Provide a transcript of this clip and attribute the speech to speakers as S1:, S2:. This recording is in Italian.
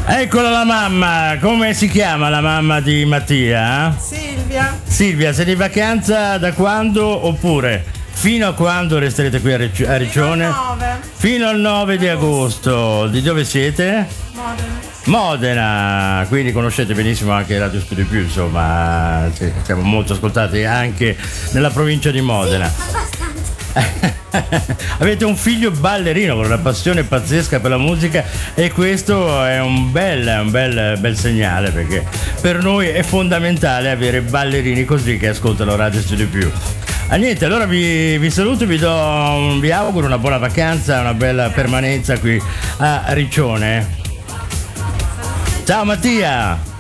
S1: Eccola la mamma, come si chiama la mamma di Mattia?
S2: Silvia.
S1: Silvia, siete in vacanza da quando oppure fino a quando resterete qui a Riccione? Fino al 9 di agosto. Di dove siete?
S2: Modena.
S1: Modena, quindi conoscete benissimo anche Radio Studio Più, insomma, sì, siamo molto ascoltati anche nella provincia di Modena.
S3: Sì, abbastanza.
S1: Avete un figlio ballerino con una passione pazzesca per la musica e questo è un bel segnale, perché per noi è fondamentale avere ballerini così che ascoltano Radio Studio Più. Niente, allora vi saluto, vi auguro una buona vacanza, una bella permanenza qui a Riccione. Ciao Mattia!